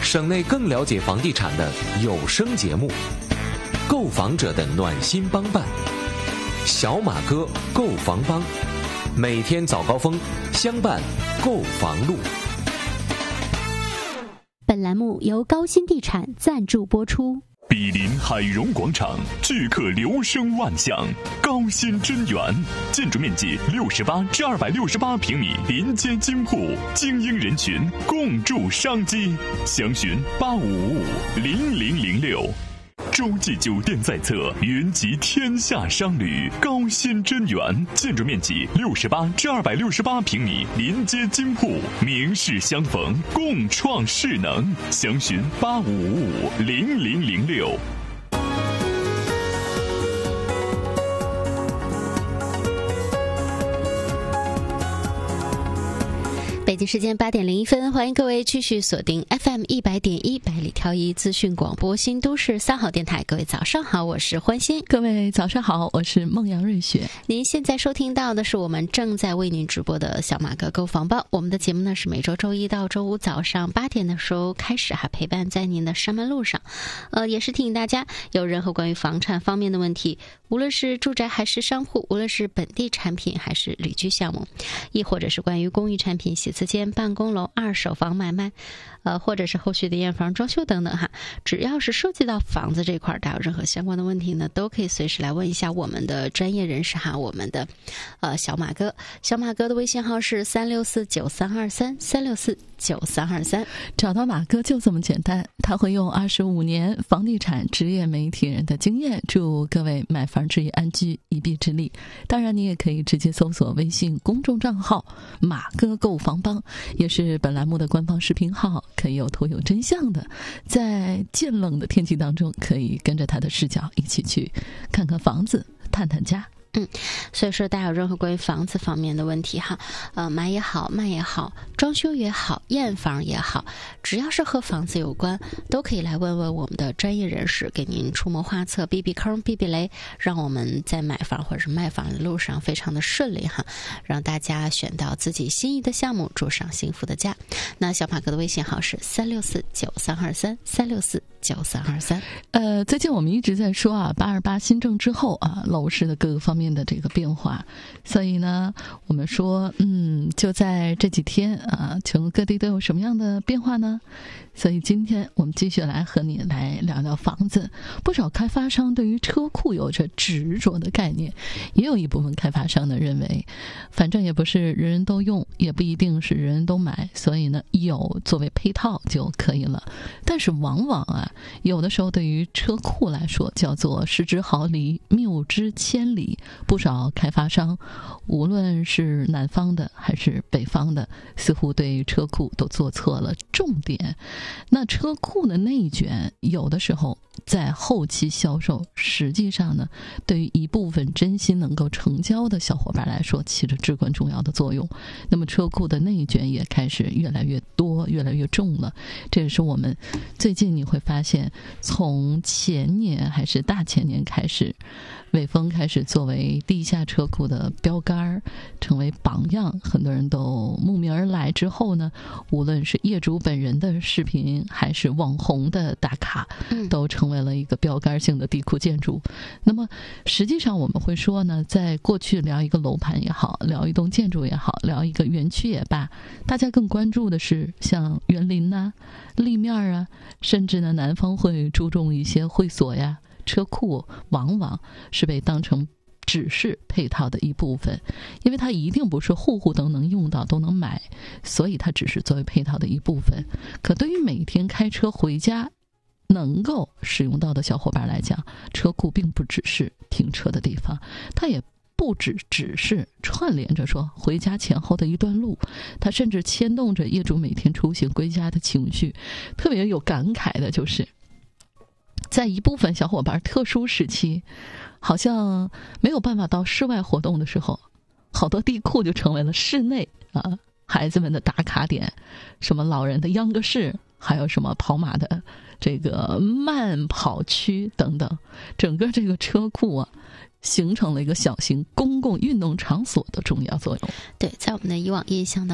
省内更了解房地产的有声节目，购房者的暖心帮办，小马哥购房帮，每天早高峰相伴购房路。 本栏目由高新地产赞助播出。 毗邻海荣广场，聚客流声万象。高新真源，建筑面积68至268平米，临街金铺，精英人群共筑商机。详询85550006。洲际酒店在侧，云集天下商旅。高新真源，建筑面积68至268平米，临街金铺，名士相逢，共创势能。详询85550006。 北京时间8点01分，欢迎各位继续锁定 FM 100.1百里挑一资讯广播新都市3号电台。各位早上好，我是欢欣。 各位早上好，我是孟阳瑞雪。 您现在收听到的是我们正在为您直播的小马哥购房报。我们的节目呢是每周周一到周五早上8点的时候开始，还陪伴在您的上班路上。也是提醒大家，有任何关于房产方面的问题，无论是住宅还是商铺，无论是本地产品还是旅居项目，亦或者是关于公寓产品、写字间、办公楼、二手房买卖，或者是后续的验房、装修等等哈，只要是涉及到房子这块，大家有任何相关的问题呢，都可以随时来问一下我们的专业人士哈，我们的小马哥。小马哥的微信号是3649323，3649323。 找到马哥就这么简单，他会用25年房地产职业媒体人的经验，祝各位买房置业安居，一臂之力。当然，你也可以直接搜索微信公众账号“马哥购房帮”，也是本栏目的官方视频号，可以有图有真相的。在渐冷的天气当中，可以跟着他的视角一起去看看房子，探探家。 所以说大家有任何关于房子方面的问题哈，买也好，卖也好，装修也好，验房也好，只要是和房子有关，都可以来问问我们的专业人士，给您出谋划策，避避坑，避避雷，让我们在买房或者是卖房的路上非常的顺利哈，让大家选到自己心仪的项目，住上幸福的家。那小马哥的微信号是3649323，3649323。 最近我们一直在说啊，828新政之后啊，楼市的各个方面的这个变化，所以呢，我们说，就在这几天啊，全国各地都有什么样的变化呢？所以今天我们继续来和你来聊聊房子。不少开发商对于车库有着执着的概念，也有一部分开发商呢认为，反正也不是人人都用，也不一定是人人都买，所以呢，有作为配套就可以了。但是往往啊，有的时候对于车库来说，叫做失之毫厘，谬之千里。不少开发商，无论是南方的还是北方的，似乎对车库都做错了重点。那车库的内卷，有的时候在后期销售，实际上呢，对于一部分真心能够成交的小伙伴来说，起着至关重要的作用。那么车库的内卷也开始越来越多，越来越重了。这也是我们最近你会发现，从前年还是大前年开始，伟峰开始作为地下车库的标杆，成为榜样，很多人都慕名而来。之后呢，无论是业主本人的视频，还是网红的打卡，都成为了一个标杆性的地库建筑。那么实际上我们会说呢，在过去聊一个楼盘也好，聊一栋建筑也好，聊一个园区也罢，大家更关注的是像园林啊、立面啊，甚至呢南方会注重一些会所呀。车库往往是被当成只是配套的一部分，因为它一定不是户户都能用到都能买，所以它只是作为配套的一部分。可对于每天开车回家能够使用到的小伙伴来讲，车库并不只是停车的地方，它也不只是串联着说回家前后的一段路，它甚至牵动着业主每天出行归家的情绪。特别有感慨的就是在一部分小伙伴特殊时期，好像没有办法到室外活动的时候，好多地库就成为了室内孩子们的打卡点，什么老人的秧歌室，还有什么跑马的这个慢跑区等等，整个这个车库形成了一个小型公共运动场所的重要作用。 对，在我们的以往印象当